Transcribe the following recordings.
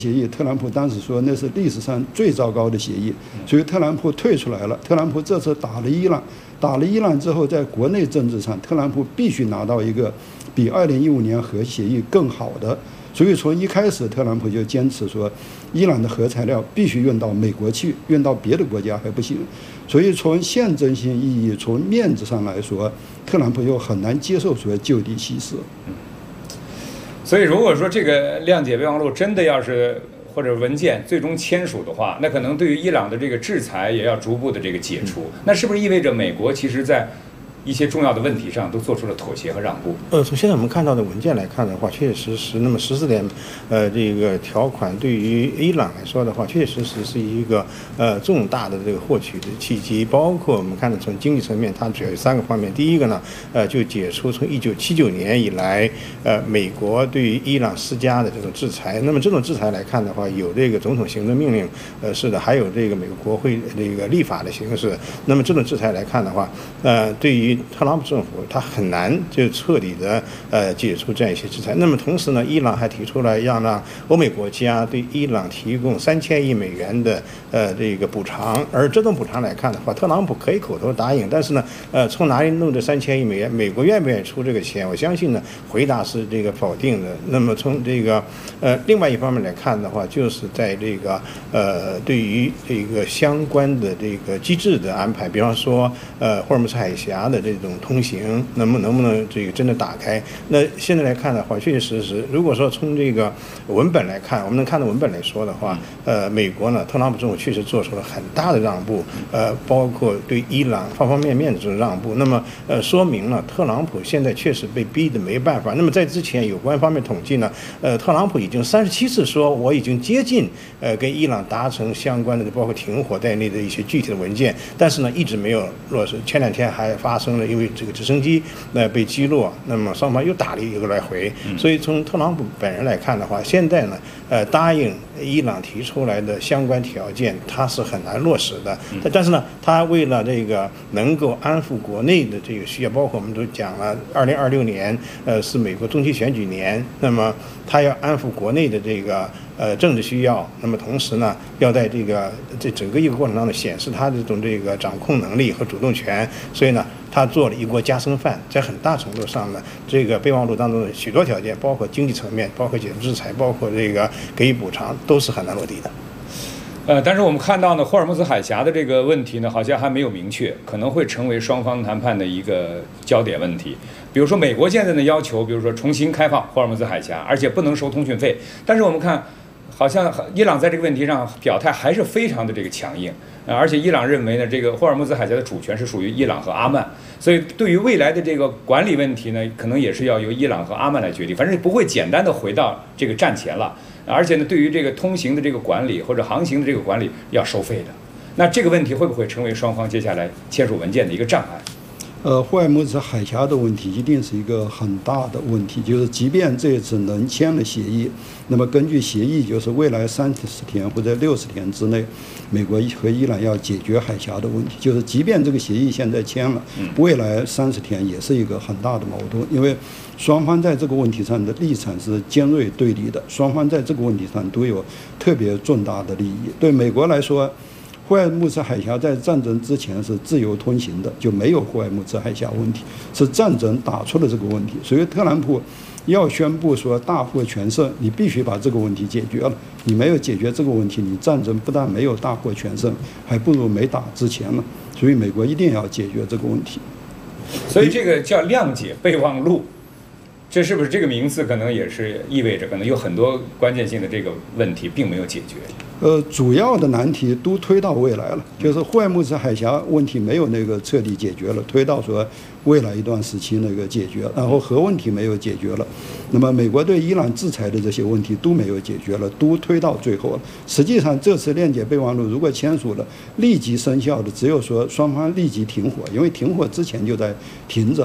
协议，特朗普当时说那是历史上最糟糕的协议，所以特朗普退出来了。特朗普这次打了伊朗之后，在国内政治上，特朗普必须拿到一个比2015年核协议更好的。所以从一开始，特朗普就坚持说，伊朗的核材料必须运到美国去，运到别的国家还不行。所以从象征性意义、从面子上来说，特朗普又很难接受说就地稀释。 所以，如果说这个谅解备忘录真的要是或者文件最终签署的话，那可能对于伊朗的这个制裁也要逐步的这个解除。那是不是意味着美国其实在一些重要的问题上都做出了妥协和让步？ 从现在我们看到的文件来看的话，确确实实，那么14点，这个条款对于伊朗来说的话，确确实实是一个重大的这个获取的契机。包括我们看到从经济层面，它主要有3个方面。第一个呢，就解除从1979年以来，美国对于伊朗施加的这种制裁。那么这种制裁来看的话，有这个总统行政命令，是的，还有这个美国国会这个立法的形式。那么这种制裁来看的话，对于特朗普政府，他很难就彻底的解除这样一些制裁。那么同时呢，伊朗还提出了要让欧美国家对伊朗提供3000亿美元的这个补偿。而这种补偿来看的话，特朗普可以口头答应，但是呢，从哪里弄这3000亿美元？美国愿不愿意出这个钱？我相信呢，回答是这个否定的。那么从这个另外一方面来看的话，就是在这个对于这个相关的这个机制的安排，比方说霍尔木兹海峡的这种通行能不能这个真的打开？那现在来看的话，确确实实，如果说从这个文本来看，我们能看到文本来说的话，美国呢，特朗普政府确实做出了很大的让步，包括对伊朗方方面面的这种让步。那么说明了特朗普现在确实被逼得没办法。那么在之前有关方面统计呢，特朗普已经37次说我已经接近跟伊朗达成相关的包括停火在内的一些具体的文件，但是呢一直没有落实。前2天还发生了因为这个直升机被击落，那么双方又打了一个来回。所以从特朗普本人来看的话，现在呢答应伊朗提出来的相关条件，他是很难落实的。但是呢，他为了这个能够安抚国内的这个需要，包括我们都讲了，2026年是美国中期选举年，那么他要安抚国内的这个政治需要，那么同时呢，要在这整个一个过程当中显示他这种这个掌控能力和主动权。所以呢，他做了一锅夹生饭，在很大程度上呢，这个备忘录当中的许多条件，包括经济层面，包括解除制裁，包括这个给予补偿，都是很难落地的。 但是我们看到呢，霍尔木兹海峡的这个问题呢，好像还没有明确，可能会成为双方谈判的一个焦点问题。比如说，美国现在的要求，比如说重新开放霍尔木兹海峡，而且不能收通讯费。但是我们看，好像伊朗在这个问题上表态还是非常的这个强硬，而且伊朗认为呢，这个霍尔木兹海峡的主权是属于伊朗和阿曼，所以对于未来的这个管理问题呢，可能也是要由伊朗和阿曼来决定，反正不会简单的回到这个战前了。而且呢，对于这个通行的这个管理或者航行的这个管理要收费的，那这个问题会不会成为双方接下来签署文件的一个障碍？ 霍尔木兹海峡的问题一定是一个很大的问题，就是即便这次能签了协议，那么根据协议，就是未来30天或者60天之内，美国和伊朗要解决海峡的问题。就是即便这个协议现在签了，未来30天也是一个很大的矛盾，因为双方在这个问题上的立场是尖锐对立的，双方在这个问题上都有特别重大的利益。对美国来说，霍尔木兹海峡在战争之前是自由通行的，就没有霍尔木兹海峡问题，是战争打出了这个问题。所以特朗普要宣布说大获全胜，你必须把这个问题解决了。你没有解决这个问题，你战争不但没有大获全胜，还不如没打之前了。所以美国一定要解决这个问题。 所以这个叫谅解备忘录，这是不是这个名字可能也是意味着可能有很多关键性的这个问题并没有解决？ 主要的难题都推到未来了，就是霍尔木兹海峡问题没有那个彻底解决了，推到说未来一段时期那个解决，然后核问题没有解决了，那么美国对伊朗制裁的这些问题都没有解决了，都推到最后了。实际上这次谅解备忘录如果签署了，立即生效的只有说双方立即停火，因为停火之前就在停着。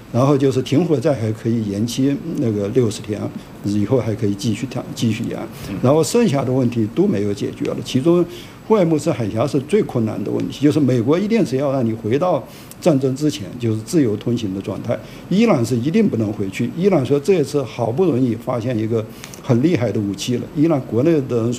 然后就是停火再还可以延期那个60天，以后还可以继续延，然后剩下的问题都没有解决了。其中霍尔木兹海峡是最困难的问题，就是美国一定是要让你回到战争之前，就是自由通行的状态。伊朗是一定不能回去。伊朗说这次好不容易发现一个很厉害的武器了，伊朗国内的人说